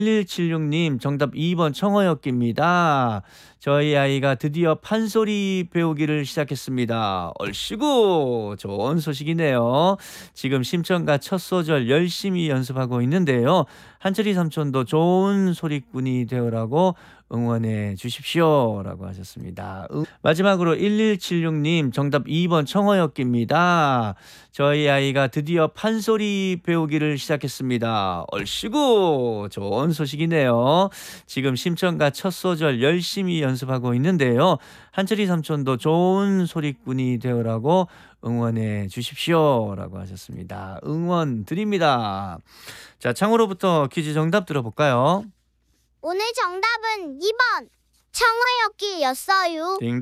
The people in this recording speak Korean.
1176님 정답 2번 청어역기입니다. 저희 아이가 드디어 판소리 배우기를 시작했습니다. 얼씨구 좋은 소식이네요. 지금 심청가 첫 소절 열심히 연습하고 있는데요. 한철이 삼촌도 좋은 소리꾼이 되어라고 응원해 주십시오라고 하셨습니다. 마지막으로 1176님 정답 2번 청어역기입니다. 저희 아이가 드디어 판소리 배우기를 시작했습니다. 얼씨구 좋은 소식이네요. 지금 심청가 첫 소절 열심히 연습하고 있는데요. 한철이 삼촌도 좋은 소리꾼이 되어라고 응원해 주십시오라고 하셨습니다. 응원 드립니다. 자, 창으로부터 퀴즈 정답 들어볼까요? 오늘 정답은 2번 청어역기였어요. 딩